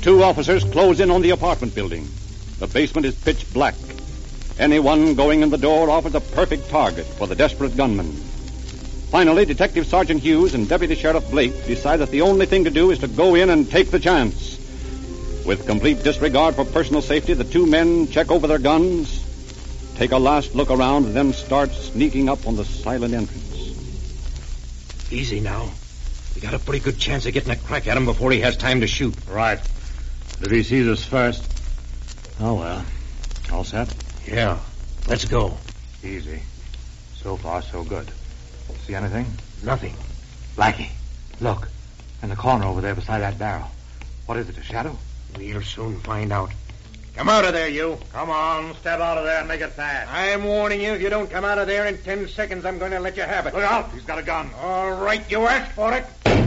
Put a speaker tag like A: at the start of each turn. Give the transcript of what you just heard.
A: two officers close in on the apartment building. The basement is pitch black. Anyone going in the door offers a perfect target for the desperate gunman. Finally, Detective Sergeant Hughes and Deputy Sheriff Blake decide that the only thing to do is to go in and take the chance. With complete disregard for personal safety, the two men check over their guns, take a last look around, and then start sneaking up on the silent entrance.
B: Easy now. We got a pretty good chance of getting a crack at him before he has time to shoot.
C: Right. But if he sees us first... Oh, well. All set?
B: Yeah. Let's go.
C: Easy. So far, so good. See anything?
B: Nothing.
C: Blackie, look. In the corner over there beside that barrel. What is it, a shadow?
B: We'll soon find out. Come out of there, you.
C: Come on, step out of there and make it fast.
B: I'm warning you, if you don't come out of there in 10 seconds, I'm going to let you have it.
C: Look out, he's got a gun.
B: All right, you asked for it.